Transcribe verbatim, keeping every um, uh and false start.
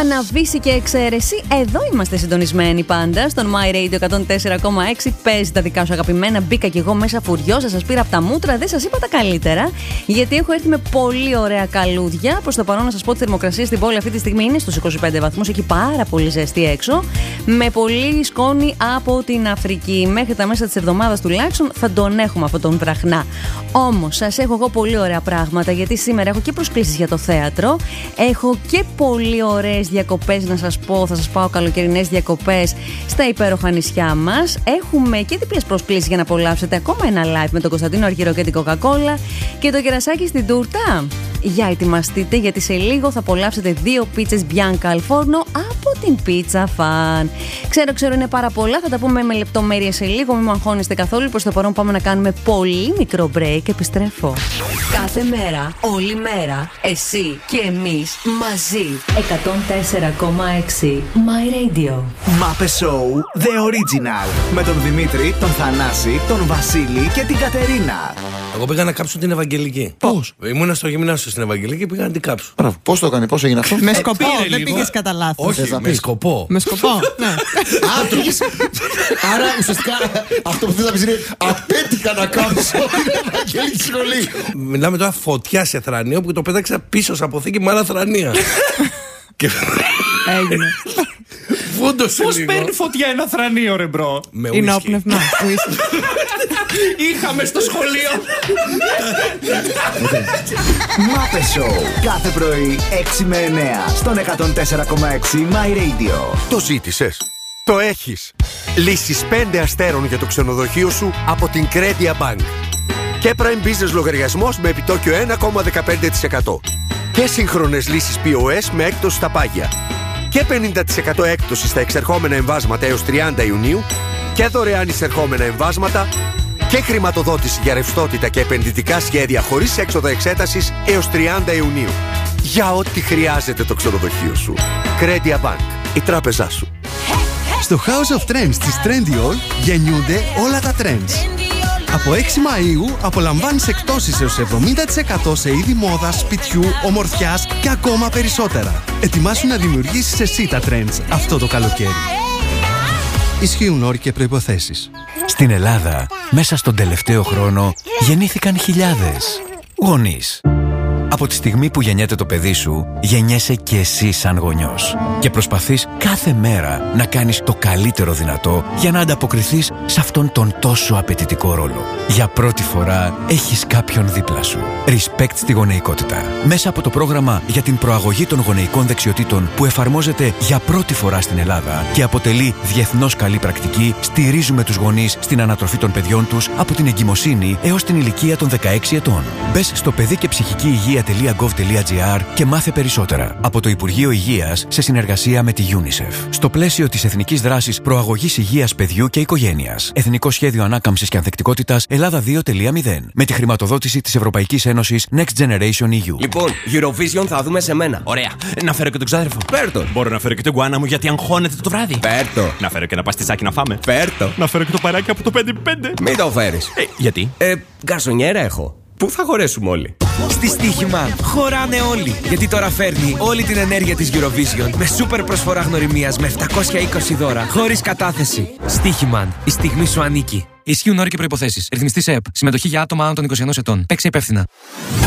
Αναβίση και εξαίρεση. Εδώ είμαστε συντονισμένοι πάντα. Στον My Radio εκατόν τέσσερα κόμμα έξι. Παίζει τα δικά σου αγαπημένα. Μπήκα κι εγώ μέσα φουριόσα. Σας πήρα από τα μούτρα. Δεν σας είπα τα καλύτερα. Γιατί έχω έρθει με πολύ ωραία καλούδια. Προς το παρόν να σας πω ότι η θερμοκρασία στην πόλη αυτή τη στιγμή είναι στους είκοσι πέντε βαθμούς. Έχει πάρα πολύ ζεστή έξω. Με πολύ σκόνη από την Αφρική. Μέχρι τα μέσα της εβδομάδας τουλάχιστον θα τον έχουμε αυτόν τον βραχνά. Όμως σας έχω εγώ πολύ ωραία πράγματα. Γιατί σήμερα έχω και προσκλήσεις για το θέατρο. Έχω και πολύ ωραίες διακοπές να σας πω. Θα σας πάω καλοκαιρινές διακοπές στα υπέροχα νησιά μας. Έχουμε και διπλές προσκλήσεις για να απολαύσετε ακόμα ένα live με τον Κωνσταντίνο Αργυρό και την Coca-Cola. Και το κερασάκι στην τούρτα. Για ετοιμαστείτε, γιατί σε λίγο θα απολαύσετε δύο πίτσες Bianca al Forno από την Pizza Fan. Ξέρω, ξέρω, είναι πάρα πολλά. Θα τα πούμε με λεπτομέρειες σε λίγο. Μην μου αγχώνεστε καθόλου. Προς το παρόν πάμε να κάνουμε πολύ μικρό break. Επιστρέφω. Κάθε μέρα, όλη μέρα, εσύ και εμείς μαζί. εκατόν τέσσερα κόμμα έξι My Radio. Μάπε Show The Original. Με τον Δημήτρη, τον Θανάση, τον Βασίλη και την Κατερίνα. Εγώ πήγα να κάψω την Ευαγγελική. Πώς? Ήμουνα στο γυμνάσιο στην Ευαγγελική και πήγα να την κάψω. Πώς το έκανε, πώς έγινε αυτό? Με σκοπό, δεν πήγες κατά λάθος. Όχι, με σκοπό. Με σκοπό, ναι. Άτρος. Άρα ουσιαστικά αυτό που θες να πεις είναι απέτυχα να κάψω την Ευαγγελική σχολή. Μιλάμε τώρα φωτιά σε θρανίο που το πέταξα πίσω σε αποθήκη με άλλα θρανία. Έγινε. Φούντωσε Πώς λίγο. παίρνει φωτιά ένα θρανίο, ρε μπρο? Με Είναι ουίσκι. όπνευμα. Είχαμε στο σχολείο. Μάπε Show. Κάθε πρωί έξι με εννέα στον εκατόν τέσσερα κόμμα έξι My Radio. Το ζήτησες. Το έχεις. Λύσεις πέντε αστέρων για το ξενοδοχείο σου από την Credia Bank. Και Prime Business λογαριασμός με επιτόκιο ένα κόμμα δεκαπέντε τοις εκατό. Και σύγχρονες λύσεις πι ο ες με έκπτωση στα πάγια. Και πενήντα τοις εκατό έκπτωση στα εξερχόμενα εμβάσματα έως τριάντα Ιουνίου. Και δωρεάν εισερχόμενα εμβάσματα. Και χρηματοδότηση για ρευστότητα και επενδυτικά σχέδια χωρίς έξοδα εξέτασης έως τριάντα Ιουνίου. Για ό,τι χρειάζεται το ξενοδοχείο σου. Credia Bank. Η τράπεζά σου. Στο House of Trends της Trendyol γεννιούνται όλα τα trends. Από έξι Μαΐου απολαμβάνεις εκτόσεις έως εβδομήντα τοις εκατό σε είδη μόδας, σπιτιού, ομορφιάς και ακόμα περισσότερα. Ετοιμάσου να δημιουργήσεις εσύ τα trends αυτό το καλοκαίρι. Ισχύουν όροι και προϋποθέσεις. Στην Ελλάδα, μέσα στον τελευταίο χρόνο, γεννήθηκαν χιλιάδες γονείς. Από τη στιγμή που γεννιέται το παιδί σου, γεννιέσαι και εσύ σαν γονιός. Και προσπαθείς κάθε μέρα να κάνεις το καλύτερο δυνατό για να ανταποκριθείς σε αυτόν τον τόσο απαιτητικό ρόλο. Για πρώτη φορά έχεις κάποιον δίπλα σου. Respect στη γονεϊκότητα. Μέσα από το πρόγραμμα για την προαγωγή των γονεϊκών δεξιοτήτων που εφαρμόζεται για πρώτη φορά στην Ελλάδα και αποτελεί διεθνώς καλή πρακτική, στηρίζουμε τους γονείς στην ανατροφή των παιδιών τους από την εγκυμοσύνη έως την ηλικία των δεκαέξι ετών. Μπες στο παιδί και ψυχική υγεία .gov.gr και μάθε περισσότερα από το Υπουργείο Υγείας σε συνεργασία με τη UNICEF. Στο πλαίσιο της Εθνικής Δράσης Προαγωγής Υγείας Παιδιού και Οικογένειας. Εθνικό Σχέδιο Ανάκαμψης και Ανθεκτικότητας Ελλάδα δύο κόμμα μηδέν. Με τη χρηματοδότηση της Ευρωπαϊκής Ένωσης Next Generation ι γιου. Λοιπόν, Eurovision θα δούμε σε μένα. Ωραία. Να φέρω και τον ξάδερφο. Φέρτο. Μπορώ να φέρω και τον γκουάνα μου γιατί αγχώνεται το βράδυ. Φέρτο. Να φέρω και ένα παστισάκι να φάμε. Φέρτο. Να φέρω και το παράκι από το πέντε πέντε. Μην το φέρεις. Ε, γιατί? Ε, γκαρσονιέρα έχω. Πού θα χωρέσουμε όλοι? Στη Στοίχημα χωράνε όλοι. Γιατί τώρα φέρνει όλη την ενέργεια της Eurovision με σούπερ προσφορά γνωριμίας με επτακόσια είκοσι δώρα χωρίς κατάθεση. Στοίχημα. Η στιγμή σου ανήκει. Ισχύουν όροι και προϋποθέσεις. Ρυθμιστής ΕΕΠ. Συμμετοχή για άτομα άνω των είκοσι ενός ετών. Παίξε υπεύθυνα.